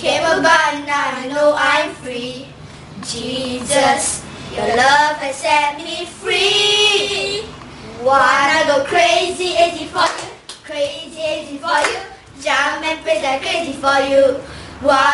came about and now I know I'm free. Jesus, your love has set me free. Wanna go crazy for you, crazy for you. Jump and praise like crazy for you.